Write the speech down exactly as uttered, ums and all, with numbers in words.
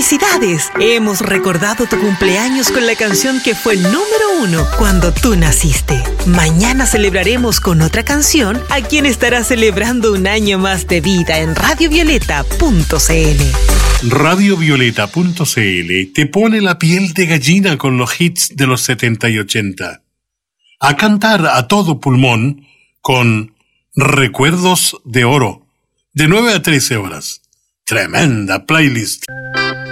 ¡Felicidades! Hemos recordado tu cumpleaños con la canción que fue número uno cuando tú naciste. Mañana celebraremos con otra canción a quien estará celebrando un año más de vida en radio violeta punto c l. radio violeta punto c l te pone la piel de gallina con los hits de los setenta y ochenta. A cantar a todo pulmón con Recuerdos de Oro, de nueve a trece horas. Tremenda playlist.